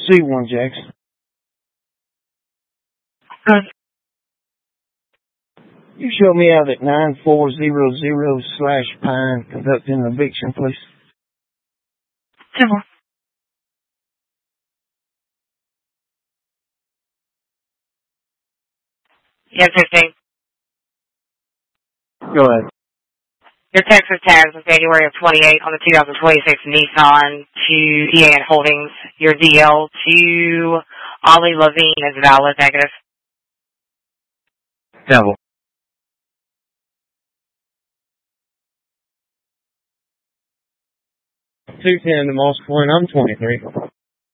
C1 Jackson. You show me out at 9400/Pine, conducting an eviction, please. 10-4. Yes, 15. Go ahead. Your Texas tags of January of 28 on the 2026 Nissan to EAN Holdings. Your DL to Ollie Levine is valid, negative. Devil. 210 to Moss Point. I'm 23.